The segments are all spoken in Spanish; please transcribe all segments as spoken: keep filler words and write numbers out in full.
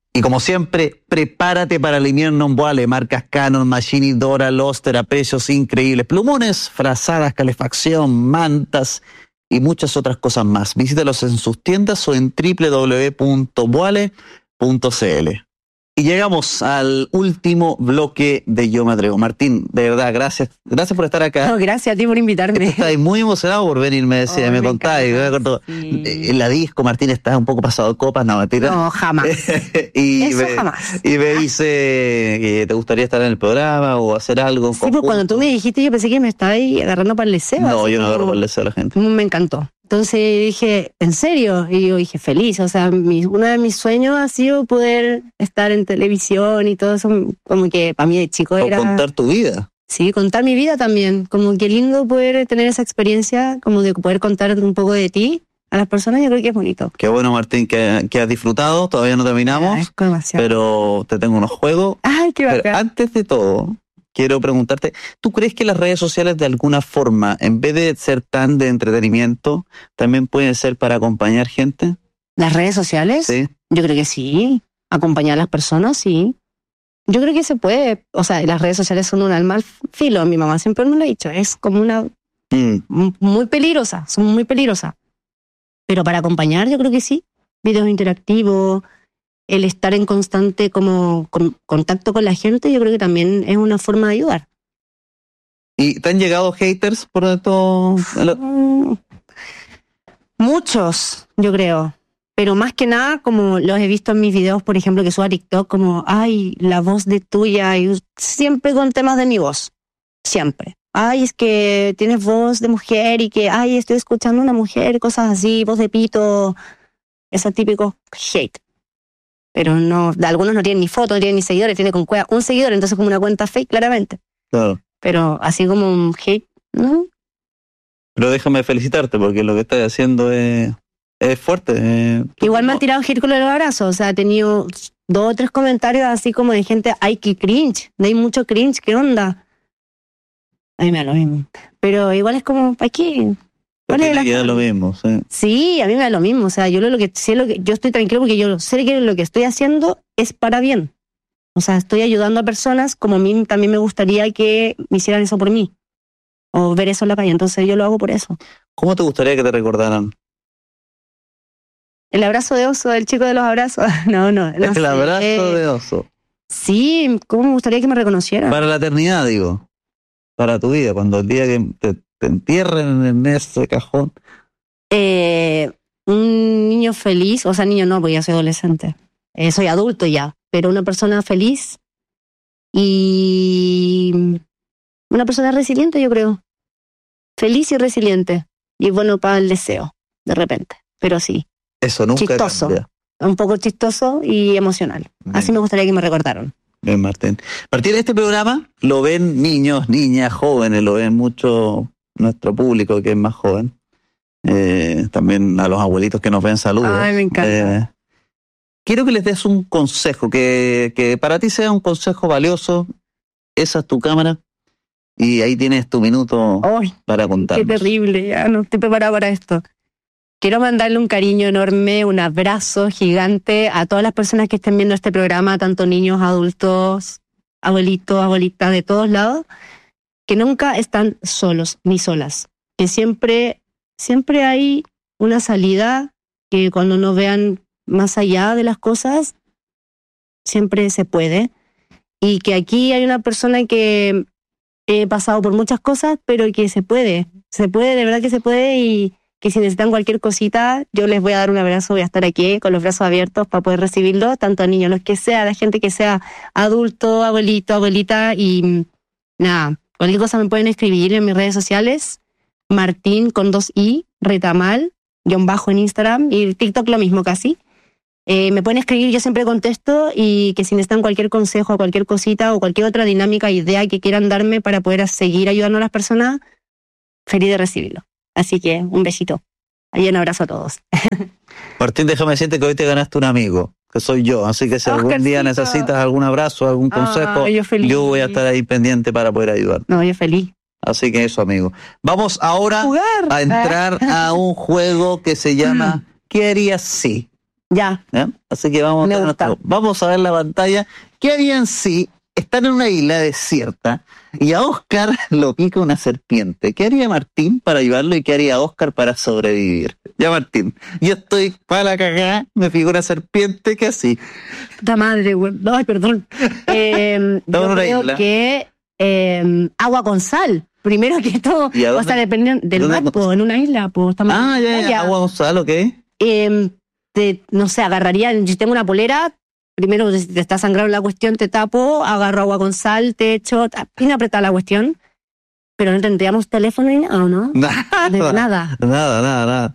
Y como siempre, prepárate para el invierno en Boale. Marcas Canon, Machini, Dora, Loster a precios increíbles. Plumones, frazadas, calefacción, mantas y muchas otras cosas más. Visítalos en sus tiendas o en doble u doble u doble u punto boale punto c l. Y llegamos al último bloque de Yo Me Atrevo. Martín, de verdad, gracias. Gracias por estar acá. No, gracias a ti por invitarme. Estás muy emocionado por venir, me decía, oh, me, me contabas. Sí. En la disco, Martín, estás un poco pasado de copas, no, mentira. No, jamás. y Eso me, jamás. Y me dice que te gustaría estar en el programa o hacer algo. Sí, pues cuando tú me dijiste, yo pensé que me estaba ahí agarrando para el deseo. No, yo no agarro para el deseo a la gente. Me encantó. Entonces dije, ¿en serio? Y yo dije, feliz. O sea, mi, uno de mis sueños ha sido poder estar en televisión y todo eso. Como que para mí de chico era... O contar tu vida. Sí, contar mi vida también. Como que lindo poder tener esa experiencia, como de poder contar un poco de ti a las personas. Yo creo que es bonito. Qué bueno, Martín, que, que has disfrutado. Todavía no terminamos. Ay, demasiado. Pero te tengo unos juegos. Ay, qué bacán. Pero antes de todo... Quiero preguntarte, ¿tú crees que las redes sociales de alguna forma, en vez de ser tan de entretenimiento, también pueden ser para acompañar gente? ¿Las redes sociales? Sí. Yo creo que sí. Acompañar a las personas, sí. Yo creo que se puede. O sea, las redes sociales son un arma al filo. Mi mamá siempre me lo ha dicho. Es como una... Mm. Muy peligrosa. Son muy peligrosas. Pero para acompañar yo creo que sí. Videos interactivos... El estar en constante como con, contacto con la gente, yo creo que también es una forma de ayudar. ¿Y te han llegado haters por esto? Mm, muchos, yo creo. Pero más que nada, como los he visto en mis videos, por ejemplo, que subo a TikTok, como, ay, la voz de tuya, y siempre con temas de mi voz. Siempre. Ay, es que tienes voz de mujer y que, ay, estoy escuchando a una mujer, cosas así, voz de pito. Ese típico hate. Pero no, algunos no tienen ni fotos, no tienen ni seguidores, tienen con cueva un seguidor, entonces como una cuenta fake, claramente. Claro. Pero así como un hate, ¿no? Pero déjame felicitarte, porque lo que estás haciendo es, es fuerte. Eh, Igual me han tirado hate con los abrazos, o sea, he tenido dos o tres comentarios así como de gente, ay, qué cringe, hay mucho cringe, ¿qué onda? A mí me da lo mismo. Pero igual es como, ¿para qué? ¿Cuál es la que da lo mismo? Sí. Sí, a mí me da lo mismo. O sea, yo lo que sé, lo que yo estoy tranquilo porque yo sé que lo que estoy haciendo es para bien. O sea, estoy ayudando a personas como a mí también me gustaría que me hicieran eso por mí. O ver eso en la calle. Entonces yo lo hago por eso. ¿Cómo te gustaría que te recordaran? El abrazo de oso, el chico de los abrazos. No, no. no el sé. abrazo eh, de oso. Sí, ¿cómo me gustaría que me reconocieran? Para la eternidad, digo. Para tu vida, cuando el día que te, te entierren en ese cajón. Eh, un niño feliz, o sea, niño no, porque ya soy adolescente. Eh, soy adulto ya, pero una persona feliz y una persona resiliente, yo creo. Feliz y resiliente. Y bueno para el deseo, de repente. Pero sí. Eso nunca chistoso. Cambia. Un poco chistoso y emocional. Bien. Así me gustaría que me recordaran. Bien, Martín. Martín, este programa lo ven niños, niñas, jóvenes, lo ven mucho nuestro público que es más joven. Eh, también a los abuelitos que nos ven, saludos. Ay, me encanta. Eh, quiero que les des un consejo, que, que para ti sea un consejo valioso. Esa es tu cámara y ahí tienes tu minuto Ay, para contarnos. Qué terrible, ya no estoy preparada para esto. Quiero mandarle un cariño enorme, un abrazo gigante a todas las personas que estén viendo este programa, tanto niños, adultos, abuelitos, abuelitas, de todos lados, que nunca están solos ni solas, que siempre, siempre hay una salida, que cuando no vean más allá de las cosas, siempre se puede, y que aquí hay una persona que he pasado por muchas cosas, pero que se puede, se puede, de verdad que se puede, y que si necesitan cualquier cosita, yo les voy a dar un abrazo, voy a estar aquí con los brazos abiertos para poder recibirlo, tanto a niños, los que sea, la gente que sea adulto, abuelito, abuelita, y nada, cualquier cosa me pueden escribir en mis redes sociales, Martín con dos i, Retamal, guión bajo en Instagram, y TikTok lo mismo casi. Eh, me pueden escribir, yo siempre contesto, y que si necesitan cualquier consejo, cualquier cosita o cualquier otra dinámica, idea que quieran darme para poder seguir ayudando a las personas, feliz de recibirlo. Así que un besito. Y un abrazo a todos. Martín, déjame decirte que hoy te ganaste un amigo, que soy yo. Así que si Oscarcito. Algún día necesitas algún abrazo, algún consejo, ah, yo, yo voy a estar ahí pendiente para poder ayudar. No, yo feliz. Así que eso, amigo. Vamos ahora Jugar. a entrar a un juego que se llama ¿Qué harías si? Ya. ¿Ya? Así que vamos Me a, ver gusta. nuestro- vamos a ver la pantalla. ¿Qué harían si están en una isla desierta y a Oscar lo pica una serpiente? ¿Qué haría Martín para ayudarlo y qué haría Oscar para sobrevivir? Ya, Martín, yo estoy para la cagada, me pica una serpiente, ¿qué así? Puta madre, güey. Ay, perdón. Eh, en yo una creo isla. que eh, agua con sal. Primero que todo. ¿Y a O dónde- sea, dependiendo del dónde- mar, po, en una isla, pues estamos Ah, en ya, playa. ya, agua Gonzalo, ¿ok? Eh, te- no sé, agarraría, si tengo una polera, primero si te está sangrando la cuestión, te tapo, agarro agua con sal, te echo, ta- bien apretada la cuestión. Pero no tendríamos teléfono ni nada, ¿o no? Nada, De nada. nada, nada, nada.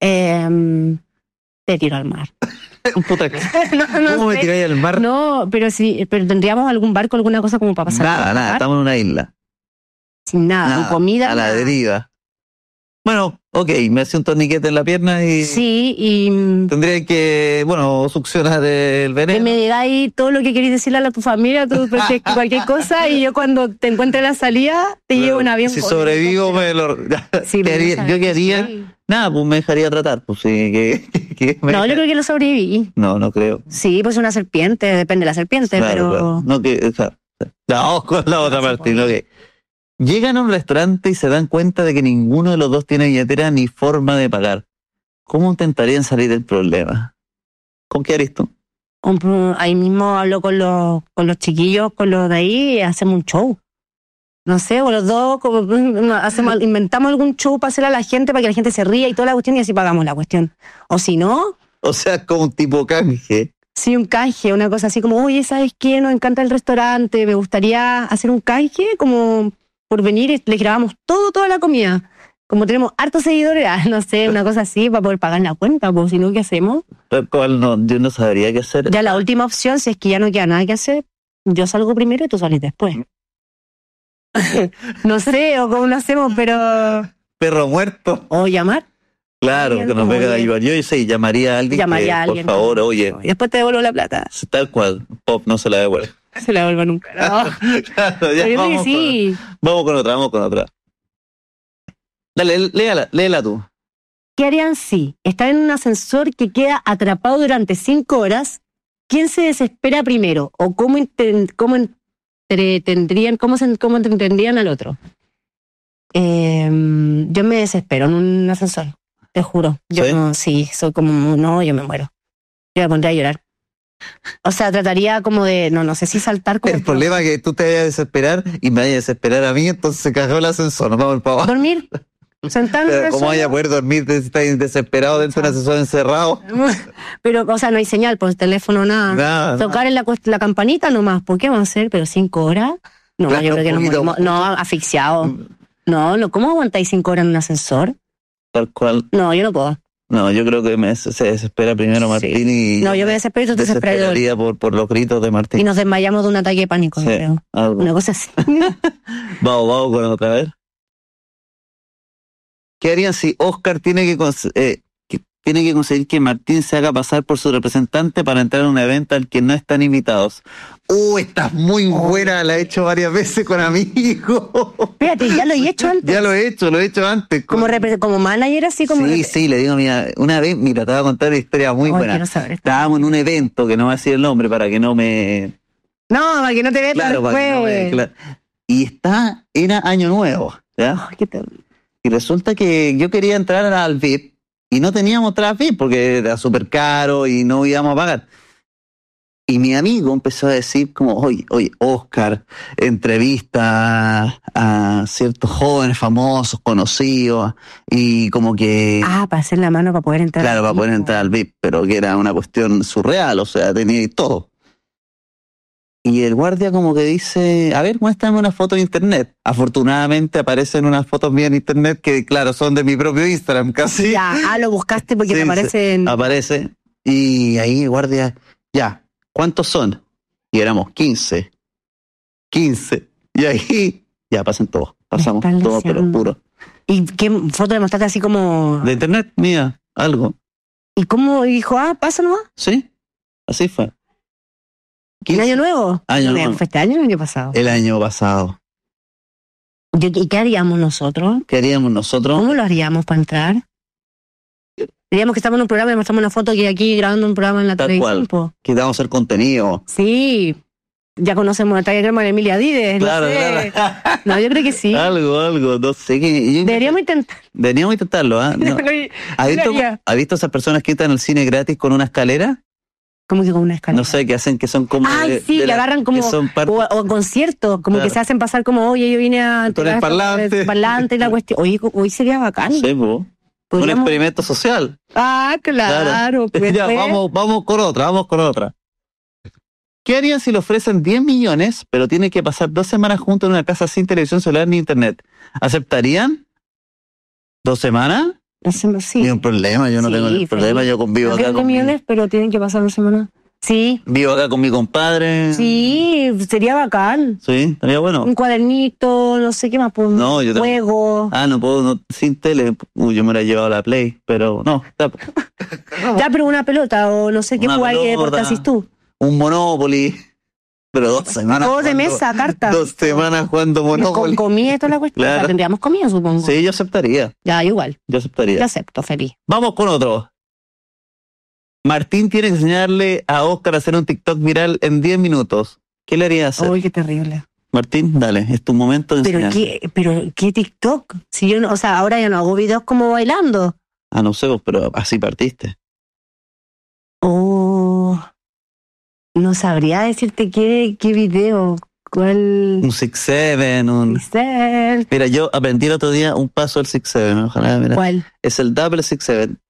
Eh, te tiro al mar. Puta, no, no ¿cómo me sé. tiráis al mar? No, pero sí, pero tendríamos algún barco, alguna cosa como para pasar. Nada, por nada, mar, estamos en una isla. sin nada, Nada, con comida. a la nada. deriva. Bueno, ok, me hace un torniquete en la pierna y Sí, y mm, tendría que, bueno, succionar el que veneno. me digáis todo lo que queréis decirle a tu familia, tú prefieres que cualquier cosa, y yo cuando te encuentre la salida, te llevo un avión. Si con- sobrevivo, me lo. Sí, ¿Qué pero haría? no ¿Yo qué sabes, haría? sí. Nada, pues me dejaría tratar. Pues sí, que, que me- No, yo creo que lo sobreviví. no, no creo. Sí, pues una serpiente, depende de la serpiente, Claro, pero... claro. No, que, o sea, ya, vamos con la otra No se parte. puede. ¿No? Que llegan a un restaurante y se dan cuenta de que ninguno de los dos tiene billetera ni forma de pagar. ¿Cómo intentarían salir del problema? ¿Con qué harías tú? compro- ahí mismo hablo con los, con los chiquillos, con los de ahí, y hacemos un show. No sé, o los dos como, no, hacemos, inventamos algún show para hacer a la gente, para que la gente se ría y toda la cuestión, y así pagamos la cuestión. O si no, O sea, como un tipo canje. sí, un canje, una cosa así como, oye, ¿sabes qué? Nos encanta el restaurante, me gustaría hacer un canje, como por venir, y les grabamos todo, toda la comida. Como tenemos hartos seguidores, ah, no sé, una cosa así, para poder pagar la cuenta, pues si no, ¿qué hacemos? Tal cual, no, yo no sabría qué hacer. Ya la última opción, si es que ya no queda nada que hacer, yo salgo primero y tú salís después. No sé, o cómo lo hacemos, pero... Perro muerto. O llamar. Claro, Alguien que nos como venga a que- ayudar. Yo sí, llamaría a alguien Llamaría que, a alguien. por favor, oye, Y después te devuelvo la plata. tal cual, Pop no se la devuelve. Se la devuelvo nunca. No. Claro, ya Pero yo creo que vamos, sí. con, vamos con otra, vamos con otra. Dale, léala, léela tú. ¿Qué harían si están en un ascensor que queda atrapado durante cinco horas? ¿Quién se desespera primero? ¿O cómo, inten- cómo entretendrían, cómo, se, cómo entretendrían al otro? Eh, yo me desespero en un ascensor, te juro. Yo ¿Sí? no, sí, soy como, no, yo me muero. Yo me pondría a llorar. O sea, trataría como de, no, no sé si saltar como... El problema es que tú te vayas a desesperar y me vayas a desesperar a mí, entonces se cagó el ascensor, nos vamos para abajo. Dormir, sentarme. Pero ¿cómo vaya a poder dormir si estás desesperado dentro de un ascensor encerrado? Pero, o sea, no hay señal por teléfono, nada. Nada. Tocar en la, cuest- la campanita nomás. ¿Por qué vamos a hacer? ¿Pero cinco horas? No, Claro, yo creo que nos un poquito. morimos. No, asfixiado. No, no, ¿cómo aguantáis cinco horas en un ascensor? Tal cual. No, yo no puedo. No, yo creo que me, se desespera primero Martín y No, yo me desespero y tú te desesperas. desesperaría por, por los gritos de Martín. Y nos desmayamos de un ataque de pánico, Sí, yo creo. algo. Una cosa así. Vamos, vamos con otra vez. ¿Qué harían si Oscar tiene que, cons- eh, que tiene que conseguir que Martín se haga pasar por su representante para entrar a un evento al que no están invitados? ¡Uh, estás muy buena! La he hecho varias veces con amigos. Espérate, ya lo he hecho antes. Ya lo he hecho, lo he hecho antes. Como, repre- como manager, así como. Sí, repre- sí, le digo, mira, una vez, mira, te voy a contar una historia muy Ay, buena. quiero saber esto. Estábamos en un evento, que no voy a decir el nombre para que no me... No, para que no te veas Claro, para que no me... después. claro. Y está, era año nuevo, ¿ya? Ay, qué terrible. Y resulta que yo quería entrar al V I P y no teníamos entrada V I P porque era súper caro y no íbamos a pagar. Y mi amigo empezó a decir como, oye, oye, Oscar, entrevista a ciertos jóvenes famosos, conocidos, y como que, Ah, para hacer la mano para poder entrar. claro, para poder entrar al V I P, pero que era una cuestión surreal, o sea, tenía todo. Y el guardia como que dice, a ver, muéstrame una foto de internet. Afortunadamente aparecen unas fotos mías en internet que, claro, son de mi propio Instagram, casi. Ya, ah, lo buscaste porque Sí, te aparece en... Aparece. Y ahí el guardia, ya, ¿cuántos son? Y éramos quince. quince. Y ahí, ya, pasen todos. Pasamos Me están todos, pero leseando. puro. ¿Y qué foto le mostraste así como...? De internet, mía, algo. ¿Y cómo dijo, ah, pasa nomás? ¿Sí? Así fue. ¿En año nuevo? Año No, nuevo. ¿Fue este año o el año pasado? El año pasado. ¿Y y qué haríamos nosotros? ¿Qué haríamos nosotros? ¿Cómo lo haríamos para entrar? Diríamos que estamos en un programa y mostramos una foto que aquí grabando un programa en la Tal televisión. cual. Po. Que vamos a hacer contenido. Sí. Ya conocemos a Taya Germán y Emilia Dides. Claro, no sé. claro. No, yo creo que sí. Algo, algo, no sé qué. Yo- Deberíamos intentar. Deberíamos intentarlo, ¿ah? No. ¿Has visto, ¿Has visto esas personas que entran al cine gratis con una escalera? ¿Cómo que con una escalera? No sé, que hacen que son como... Ay, de- sí, de que la- agarran como... que son parte- O, o conciertos, como Claro. que se hacen pasar como, oye, yo vine a... Con el entregar parlante. el parlante y la cuestión. Oye, hoy sería bacán. Sí, po. Un Podríamos- experimento social. Ah, claro. Pues, Ya, pues. vamos, vamos con otra, vamos con otra. ¿Qué harían si le ofrecen diez millones, pero tienen que pasar dos semanas juntos en una casa sin televisión celular ni internet? ¿Aceptarían? ¿Dos semanas? Hacemos- Sí. Ni un problema, yo no Sí, tengo ningún problema, feliz. yo convivo No acá tengo con mi, millones, pero tienen que pasar una semana. Sí. vivo acá con mi compadre. Sí, sería bacán. Sí, estaría bueno. Un cuadernito, no sé qué más, pues, No, yo tengo- juego. Ah, no puedo, no, sin tele. Uy, yo me hubiera llevado la Play, pero no. está- Ya, pero una pelota o no sé qué Una jugar que pelota. deporte haces tú. Un Monopoly. Pero dos semanas. Juegos de jugando- mesa, cartas. Dos semanas jugando Con Monopoly. comida y toda la cuestión. Claro. O sea, tendríamos comida, supongo. Sí, yo aceptaría. Ya, igual. Yo aceptaría. Yo acepto, feliz. Vamos con otro. Martín tiene que enseñarle a Oscar a hacer un TikTok viral en diez minutos. ¿Qué le haría hacer? Uy, qué terrible. Martín, dale, es tu momento de Pero enseñar. qué, pero qué TikTok. Si yo no, o sea, ahora ya no hago videos como bailando. Ah, no sé, vos, pero así partiste. Oh, no sabría decirte qué, qué video, cuál. Un six seven, un... ser, Mira, yo aprendí el otro día un paso del six seven, ojalá, mira. cuál, Es el double six seven.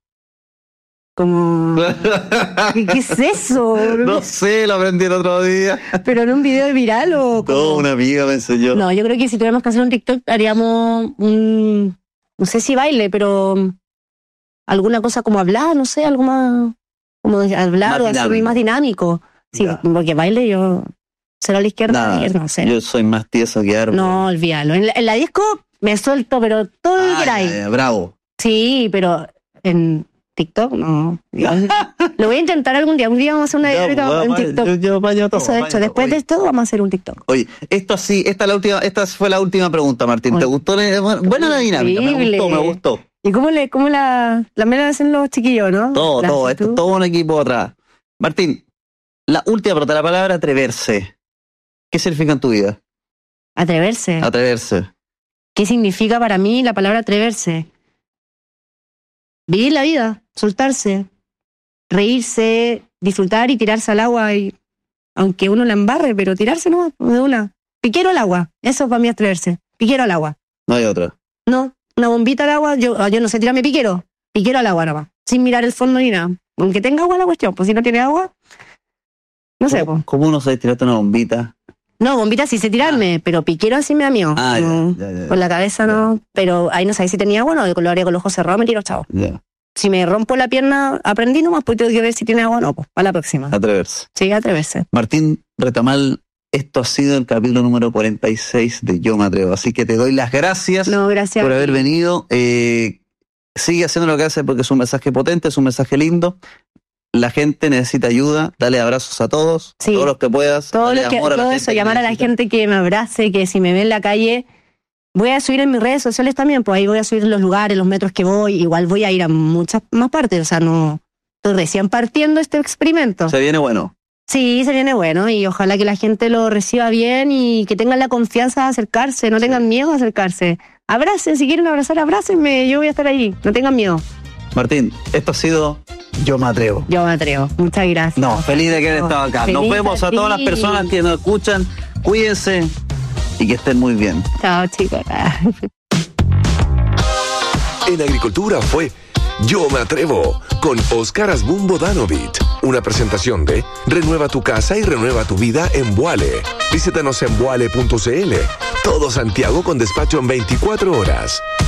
como. ¿Qué, qué es eso? No sé, lo aprendí el otro día. ¿Pero en un video viral o como- No, una amiga me enseñó. No, yo creo que si tuviéramos que hacer un TikTok haríamos un, no sé si baile, pero alguna cosa como hablar, no sé, algo más, como de hablar Más o hacer dinámico. más dinámico. Sí, Ya. porque baile yo, será a la izquierda, a la Nada, izquierda, no sé. yo soy más tieso que árbol. No, olvídalo. En la, en la disco me suelto, pero todo lo que Ah, queráis. ya, ya, bravo. Sí, pero en TikTok no. Lo voy a intentar algún día. Un día vamos a hacer una Ya, dinámica pues, en vaya, TikTok. yo, yo baño todo, Eso de baño hecho, todo. después Oye, de esto vamos a hacer un TikTok. Oye, esto sí, esta es la última, esta fue la última pregunta, Martín. ¿Te Oye. gustó? la- Buena la dinámica, me Increíble. gustó, me gustó. ¿Y cómo le, cómo la, la me la hacen los chiquillos, no? Todo, La todo, haces esto tú. es todo un equipo atrás. Martín, la última pregunta, la palabra atreverse. ¿Qué significa en tu vida? Atreverse. Atreverse. ¿Qué significa para mí la palabra atreverse? Vivir la vida, soltarse, reírse, disfrutar y tirarse al agua, y, aunque uno la embarre, pero tirarse no, de una. Piquero al agua, eso para mí es atreverse. Piquero al agua. No hay otra. No, una bombita al agua, yo, yo no sé tirarme piquero. Piquero al agua nomás, sin mirar el fondo ni nada. Aunque tenga agua la cuestión, pues si no tiene agua, no sé, ¿Cómo, pues. ¿Cómo uno sabe tirarte una bombita? No, bombita sí sé tirarme, pero piquero así me da miedo. Ah, No, ya, ya, ya. con la cabeza no, pero ahí no sabéis si tenía agua o no, lo haría con los ojos cerrados, me tiro, chao. Ya, Si me rompo la pierna, aprendí nomás, pues tengo que ver si tiene agua o no, pues, para la próxima. atreverse. Sí, atreverse. Martín Retamal, esto ha sido el capítulo número cuarenta y seis de Yo Me Atrevo. Así que te doy las gracias No, gracias. por haber venido. Eh, sigue haciendo lo que hace porque es un mensaje potente, es un mensaje lindo. La gente necesita ayuda. Dale abrazos a todos, Sí. todos los que puedas. Todo, Dale lo que, amor a la todo gente eso, que llamar a la necesita. gente que me abrace, que si me ve en la calle, voy a subir en mis redes sociales también, pues ahí voy a subir los lugares, los metros que voy, igual voy a ir a muchas más partes, o sea, no estoy recién partiendo este experimento. Se viene bueno. Sí, se viene bueno y ojalá que la gente lo reciba bien y que tengan la confianza de acercarse, no tengan miedo de acercarse. Abracen, si quieren abrazar, abrácenme, yo voy a estar ahí, no tengan miedo. Martín, esto ha sido Yo Me Atrevo. Yo me atrevo. Muchas gracias. No, feliz de que hayas estado acá. Nos Feliz vemos a a todas las ti. personas que nos escuchan. Cuídense y que estén muy bien. Chao, chicos. En agricultura fue Yo Me Atrevo con Óscar Asbun Bodanovich. Una presentación de Renueva tu casa y renueva tu vida en Boale. Visítanos en boale punto c l. Todo Santiago con despacho en veinticuatro horas.